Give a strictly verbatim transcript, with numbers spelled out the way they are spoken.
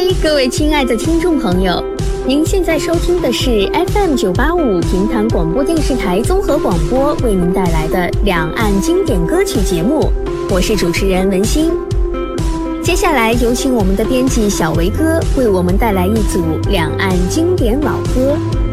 嗨，各位亲爱的听众朋友，您现在收听的是 F M 九八五平潭广播电视台综合广播为您带来的两岸经典歌曲节目，我是主持人文心。接下来有请我们的编辑小维哥为我们带来一组两岸经典老歌。